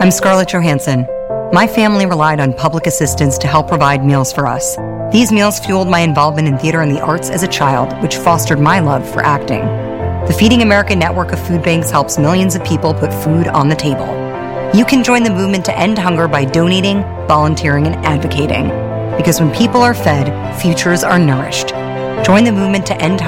I'm Scarlett Johansson. My family relied on public assistance to help provide meals for us. These meals fueled my involvement in theater and the arts as a child, which fostered my love for acting. The Feeding America network of food banks helps millions of people put food on the table. You can join the movement to end hunger by donating, volunteering, and advocating. Because when people are fed, futures are nourished. Join the movement to end hunger